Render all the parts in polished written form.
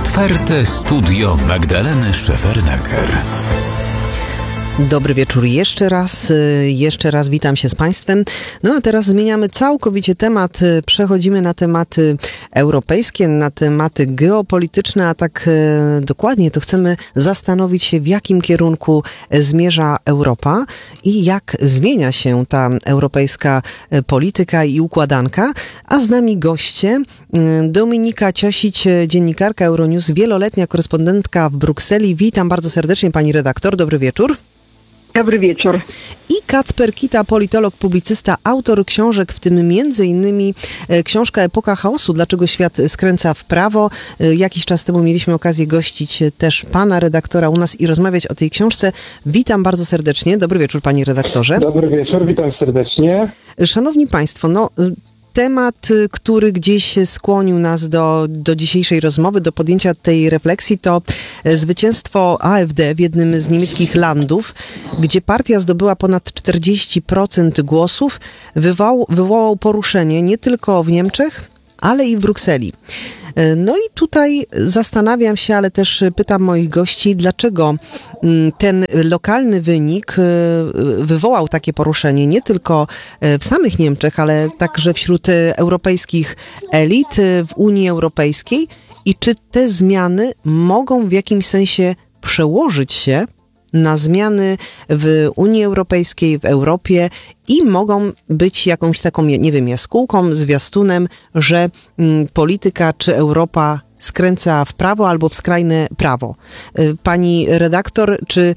Otwarte studio Magdaleny Szefernaker. Dobry wieczór jeszcze raz witam się z Państwem. No a teraz zmieniamy całkowicie temat, przechodzimy na tematy europejskie, na tematy geopolityczne, a tak dokładnie to chcemy zastanowić się, w jakim kierunku zmierza Europa i jak zmienia się ta europejska polityka i układanka. A z nami goście: Dominika Ciosić, dziennikarka Euronews, wieloletnia korespondentka w Brukseli. Witam bardzo serdecznie pani redaktor, dobry wieczór. Dobry wieczór. I Kacper Kita, politolog, publicysta, autor książek, w tym między innymi książka Epoka chaosu, dlaczego świat skręca w prawo. Jakiś czas temu mieliśmy okazję gościć też pana redaktora u nas i rozmawiać o tej książce. Witam bardzo serdecznie. Dobry wieczór, panie redaktorze. Dobry wieczór, witam serdecznie. Szanowni państwo, temat, który gdzieś skłonił nas do dzisiejszej rozmowy, do podjęcia tej refleksji, to zwycięstwo AfD w jednym z niemieckich landów, gdzie partia zdobyła ponad 40% głosów, wywołał poruszenie nie tylko w Niemczech, ale i w Brukseli. No i tutaj zastanawiam się, ale też pytam moich gości, dlaczego ten lokalny wynik wywołał takie poruszenie nie tylko w samych Niemczech, ale także wśród europejskich elit w Unii Europejskiej i czy te zmiany mogą w jakimś sensie przełożyć się na zmiany w Unii Europejskiej, w Europie i mogą być jakąś taką, nie wiem, jaskółką, zwiastunem, że polityka czy Europa skręca w prawo albo w skrajne prawo. Pani redaktor czy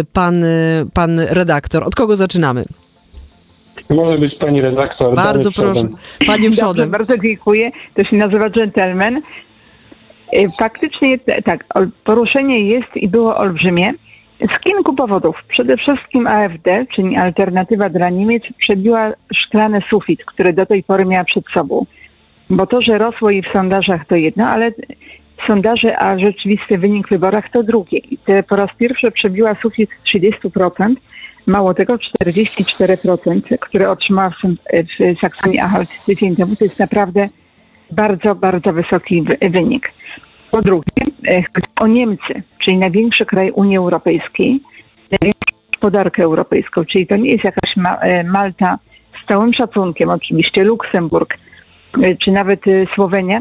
pan redaktor? Od kogo zaczynamy? Może być pani redaktor. Bardzo proszę. Panie przodem. Dobrze, bardzo dziękuję. To się nazywa dżentelmen. Faktycznie tak, poruszenie jest i było olbrzymie. Z kilku powodów. Przede wszystkim AfD, czyli Alternatywa dla Niemiec, przebiła szklany sufit, który do tej pory miała przed sobą. Bo to, że rosło jej w sondażach, to jedno, ale sondaże, a rzeczywisty wynik w wyborach to drugie. I po raz pierwszy przebiła sufit 30%, mało tego 44%, które otrzymała w Saksonii-Anhalt tydzień temu. To jest naprawdę bardzo, bardzo wysoki wynik. Po drugie, o Niemcy, czyli największy kraj Unii Europejskiej, największą gospodarkę europejską, czyli to nie jest jakaś Malta, z całym szacunkiem oczywiście, Luksemburg, czy nawet Słowenia,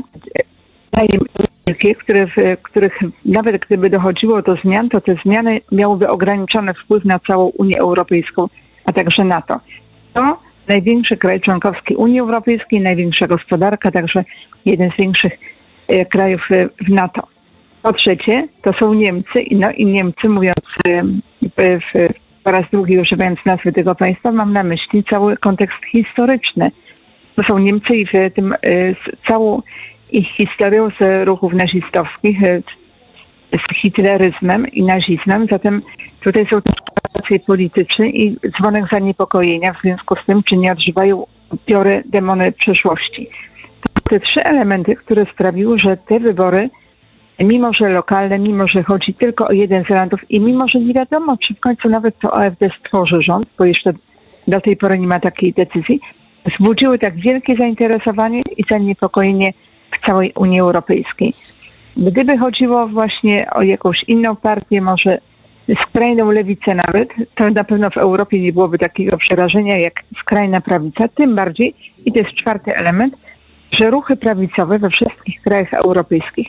których nawet gdyby dochodziło do zmian, to te zmiany miałyby ograniczony wpływ na całą Unię Europejską, a także NATO. To największy kraj członkowski Unii Europejskiej, największa gospodarka, także jeden z większych krajów w NATO. Po trzecie, to są Niemcy, i Niemcy, mówiąc po raz drugi używając nazwy tego państwa, mam na myśli cały kontekst historyczny. To są Niemcy i w tym całą ich historią z ruchów nazistowskich, z hitleryzmem i nazizmem. Zatem tutaj są też relacje polityczne i dzwonek zaniepokojenia w związku z tym, czy nie odżywają upiory demony przeszłości. Te trzy elementy, które sprawiły, że te wybory, mimo że lokalne, mimo że chodzi tylko o jeden z landów i mimo że nie wiadomo, czy w końcu nawet to AfD stworzy rząd, bo jeszcze do tej pory nie ma takiej decyzji, wzbudziły tak wielkie zainteresowanie i zaniepokojenie w całej Unii Europejskiej. Gdyby chodziło właśnie o jakąś inną partię, może skrajną lewicę nawet, to na pewno w Europie nie byłoby takiego przerażenia jak skrajna prawica, tym bardziej, i to jest czwarty element, że ruchy prawicowe we wszystkich krajach europejskich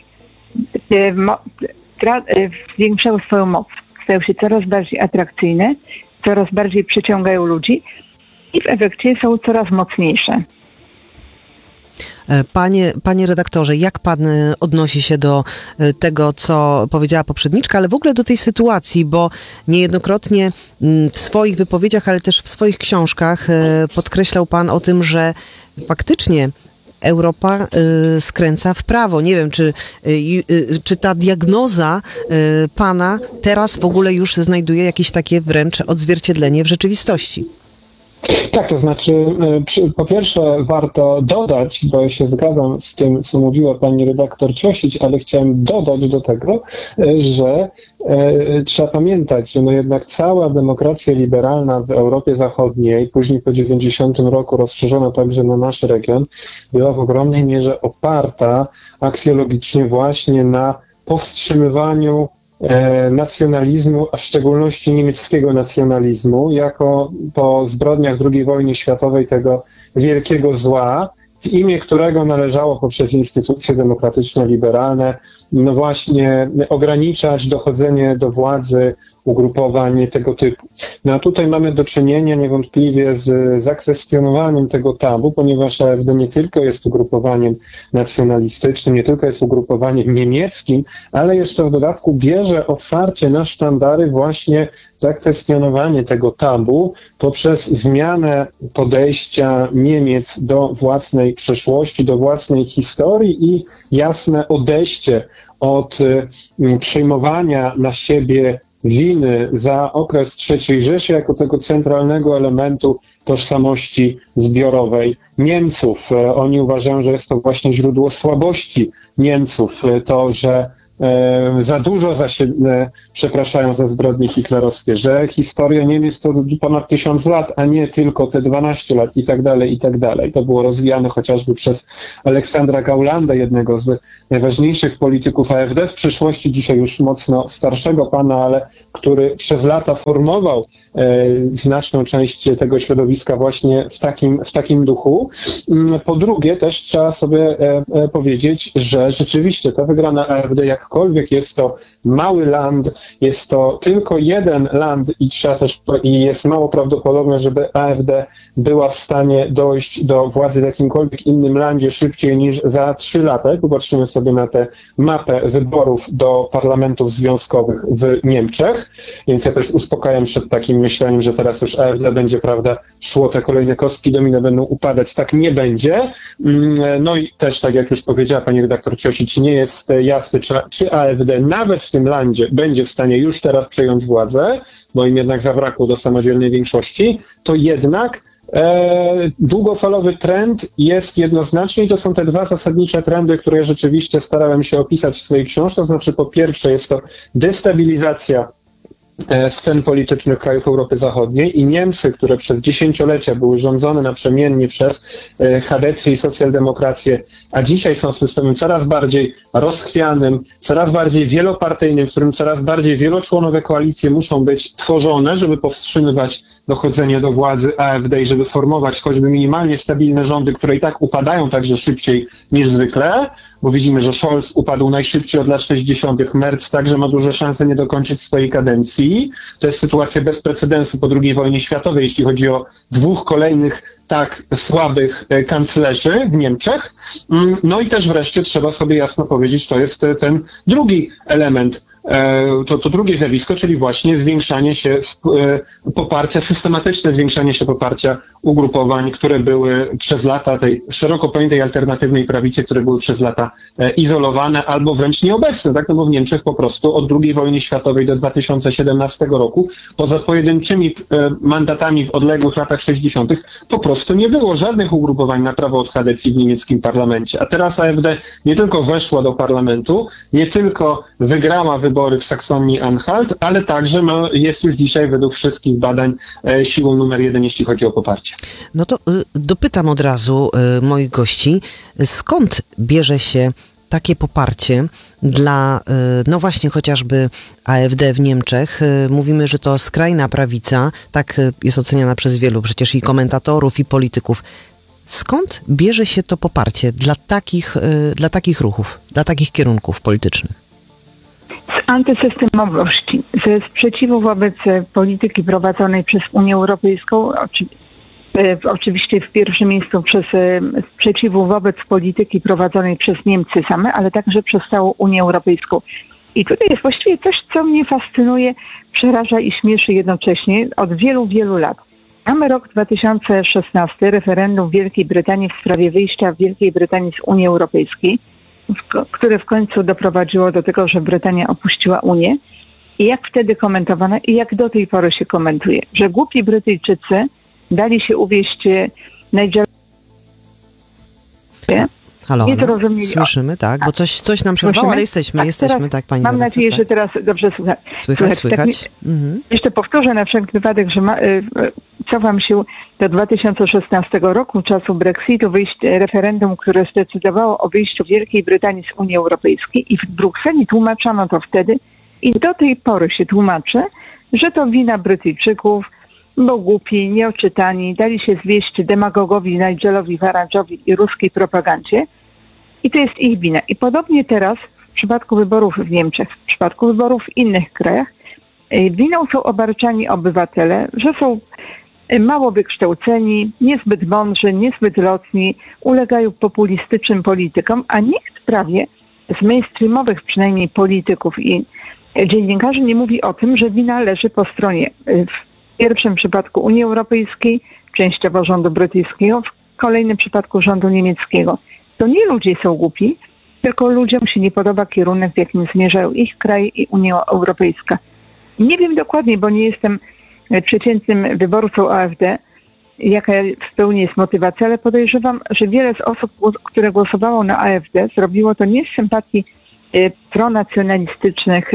zwiększały swoją moc. Stają się coraz bardziej atrakcyjne, coraz bardziej przyciągają ludzi i w efekcie są coraz mocniejsze. Panie redaktorze, jak pan odnosi się do tego, co powiedziała poprzedniczka, ale w ogóle do tej sytuacji, bo niejednokrotnie w swoich wypowiedziach, ale też w swoich książkach podkreślał pan o tym, że faktycznie Europa skręca w prawo. Nie wiem, czy ta diagnoza pana teraz w ogóle już znajduje jakieś takie wręcz odzwierciedlenie w rzeczywistości. Tak, to znaczy, po pierwsze warto dodać, bo ja się zgadzam z tym, co mówiła pani redaktor Ciosić, ale chciałem dodać do tego, że trzeba pamiętać, że no jednak cała demokracja liberalna w Europie Zachodniej, później po 90 roku rozszerzona także na nasz region, była w ogromnej mierze oparta aksjologicznie właśnie na powstrzymywaniu nacjonalizmu, a w szczególności niemieckiego nacjonalizmu, jako po zbrodniach II wojny światowej tego wielkiego zła, w imię którego należało poprzez instytucje demokratyczno-liberalne no właśnie ograniczać dochodzenie do władzy ugrupowań tego typu. No a tutaj mamy do czynienia niewątpliwie z zakwestionowaniem tego tabu, ponieważ AfD nie tylko jest ugrupowaniem nacjonalistycznym, nie tylko jest ugrupowaniem niemieckim, ale jeszcze w dodatku bierze otwarcie na sztandary właśnie zakwestionowanie tego tabu poprzez zmianę podejścia Niemiec do własnej przeszłości, do własnej historii i jasne odejście od przyjmowania na siebie winy za okres III Rzeszy jako tego centralnego elementu tożsamości zbiorowej Niemców. Oni uważają, że jest to właśnie źródło słabości Niemców, to, że za dużo przepraszają za zbrodnie hitlerowskie, że historia Niemiec to ponad 1000 lat, a nie tylko te 12 lat i tak dalej, i tak dalej. To było rozwijane chociażby przez Aleksandra Gaulanda, jednego z najważniejszych polityków AfD w przyszłości, dzisiaj już mocno starszego pana, ale który przez lata formował znaczną część tego środowiska właśnie w takim duchu. Po drugie, też trzeba sobie powiedzieć, że rzeczywiście ta wygrana AfD, jakkolwiek jest to mały land, jest to tylko jeden land i jest mało prawdopodobne, żeby AfD była w stanie dojść do władzy w jakimkolwiek innym landzie szybciej niż za 3 lata. Popatrzymy sobie na tę mapę wyborów do parlamentów związkowych w Niemczech, więc ja też uspokajam przed takim myśleniem, że teraz już AfD będzie, prawda, szło, te kolejne kostki domina będą upadać. Tak nie będzie. No i też, tak jak już powiedziała pani redaktor Ciosić, nie jest jasne, czy AfD nawet w tym landzie będzie w stanie już teraz przejąć władzę, bo im jednak zabrakło do samodzielnej większości, to jednak długofalowy trend jest jednoznaczny i to są te dwa zasadnicze trendy, które rzeczywiście starałem się opisać w swojej książce. To znaczy, po pierwsze jest to destabilizacja scen politycznych krajów Europy Zachodniej i Niemcy, które przez dziesięciolecia były rządzone naprzemiennie przez chadecję i socjaldemokrację, a dzisiaj są systemem coraz bardziej rozchwianym, coraz bardziej wielopartyjnym, w którym coraz bardziej wieloczłonowe koalicje muszą być tworzone, żeby powstrzymywać dochodzenie do władzy AfD i żeby formować choćby minimalnie stabilne rządy, które i tak upadają także szybciej niż zwykle, bo widzimy, że Scholz upadł najszybciej od lat 60., Merz także ma duże szanse nie dokończyć swojej kadencji. To jest sytuacja bez precedensu po II wojnie światowej, jeśli chodzi o 2 kolejnych tak słabych kanclerzy w Niemczech. No i też wreszcie trzeba sobie jasno powiedzieć, to jest ten drugi element, to drugie zjawisko, czyli właśnie zwiększanie się poparcia, systematyczne zwiększanie się poparcia ugrupowań, które były przez lata tej szeroko pojętej alternatywnej prawicy, które były przez lata izolowane albo wręcz nieobecne, tak? No bo w Niemczech po prostu od II wojny światowej do 2017 roku, poza pojedynczymi mandatami w odległych latach 60. po prostu nie było żadnych ugrupowań na prawo od chadecji w niemieckim parlamencie. A teraz AfD nie tylko weszła do parlamentu, nie tylko wygrała wybory w Saksonii-Anhalt, ale także jest już dzisiaj według wszystkich badań siłą numer 1, jeśli chodzi o poparcie. No to dopytam od razu moich gości, skąd bierze się takie poparcie dla, no właśnie chociażby AfD w Niemczech. Mówimy, że to skrajna prawica, tak jest oceniana przez wielu przecież i komentatorów, i polityków. Skąd bierze się to poparcie dla takich ruchów, dla takich kierunków politycznych? Z antysystemowości, ze sprzeciwu wobec polityki prowadzonej przez Unię Europejską, oczywiście w pierwszym miejscu przez sprzeciwu wobec polityki prowadzonej przez Niemcy same, ale także przez całą Unię Europejską. I tutaj jest właściwie coś, co mnie fascynuje, przeraża i śmieszy jednocześnie od wielu, wielu lat. Mamy rok 2016, referendum w Wielkiej Brytanii w sprawie wyjścia Wielkiej Brytanii z Unii Europejskiej, które w końcu doprowadziło do tego, że Brytania opuściła Unię. I jak wtedy komentowano i jak do tej pory się komentuje, że głupi Brytyjczycy dali się uwieść Nigelowi. Halo, słyszymy, tak, bo coś nam przerwało, ale jesteśmy, tak, pani. Mam nadzieję, że teraz dobrze Słychać. Tak, jeszcze powtórzę na wszelki wypadek, że cofam się do 2016 roku, czasu Brexitu, referendum, które zdecydowało o wyjściu Wielkiej Brytanii z Unii Europejskiej i w Brukseli tłumaczono to wtedy i do tej pory się tłumaczy, że to wina Brytyjczyków, bo głupi, nieoczytani, dali się zwieść demagogowi Nigelowi Farage'owi i ruskiej propagandzie i to jest ich wina. I podobnie teraz w przypadku wyborów w Niemczech, w przypadku wyborów w innych krajach, winą są obarczani obywatele, że są mało wykształceni, niezbyt mądrzy, niezbyt lotni, ulegają populistycznym politykom, a nikt prawie z mainstreamowych przynajmniej polityków i dziennikarzy nie mówi o tym, że wina leży po stronie w pierwszym przypadku Unii Europejskiej, częściowo rządu brytyjskiego, w kolejnym przypadku rządu niemieckiego. To nie ludzie są głupi, tylko ludziom się nie podoba kierunek, w jakim zmierzają ich kraj i Unia Europejska. Nie wiem dokładnie, bo nie jestem przeciętnym wyborcą AfD, jaka w pełni jest motywacja, ale podejrzewam, że wiele z osób, które głosowało na AfD, zrobiło to nie z sympatii pronacjonalistycznych,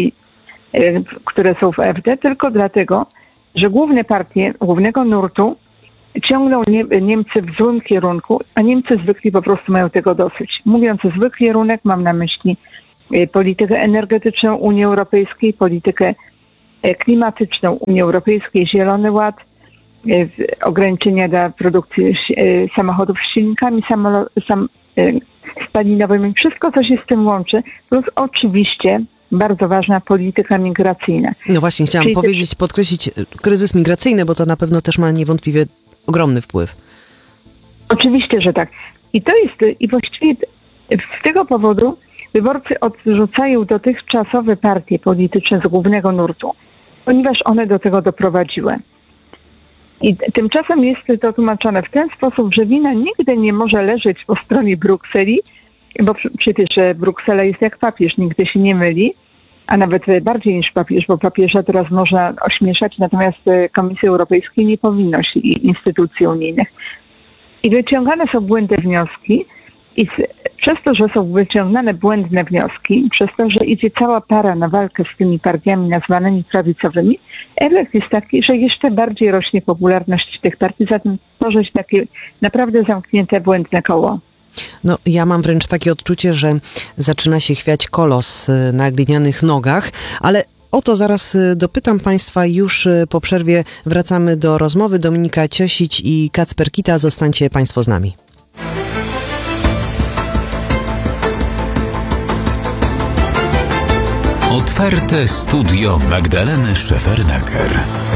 które są w AfD, tylko dlatego, że główne partie głównego nurtu ciągną Niemcy w złym kierunku, a Niemcy zwykli po prostu mają tego dosyć. Mówiąc zły kierunek, mam na myśli politykę energetyczną Unii Europejskiej, politykę klimatyczną Unii Europejskiej, Zielony Ład, ograniczenia dla produkcji samochodów z silnikami spalinowymi, wszystko co się z tym łączy, plus oczywiście bardzo ważna polityka migracyjna. No właśnie, chciałam podkreślić kryzys migracyjny, bo to na pewno też ma niewątpliwie ogromny wpływ. Oczywiście, że tak. I właściwie z tego powodu wyborcy odrzucają dotychczasowe partie polityczne z głównego nurtu, ponieważ one do tego doprowadziły. I tymczasem jest to tłumaczone w ten sposób, że wina nigdy nie może leżeć po stronie Brukseli, bo przecież Bruksela jest jak papież, nigdy się nie myli, a nawet bardziej niż papież, bo papieża teraz można ośmieszać, natomiast Komisji Europejskiej nie powinno się i instytucji unijnych. I wyciągane są błędne wnioski i przez to, że są wyciągane błędne wnioski, przez to, że idzie cała para na walkę z tymi partiami nazwanymi prawicowymi, efekt jest taki, że jeszcze bardziej rośnie popularność tych partii, zatem tworzy się takie naprawdę zamknięte błędne koło. No, ja mam wręcz takie odczucie, że zaczyna się chwiać kolos na glinianych nogach, ale o to zaraz dopytam Państwa. Już po przerwie wracamy do rozmowy. Dominika Ciosić i Kacper Kita. Zostańcie Państwo z nami. Otwarte studio Magdaleny Szefernaker.